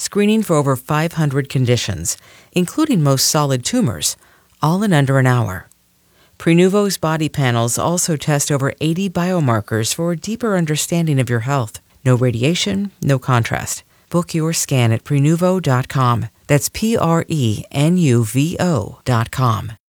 screening for over 500 conditions, including most solid tumors, all in under an hour. Prenuvo's body panels also test over 80 biomarkers for a deeper understanding of your health. No radiation, no contrast. Book your scan at Prenuvo.com. That's Prenuvo.com.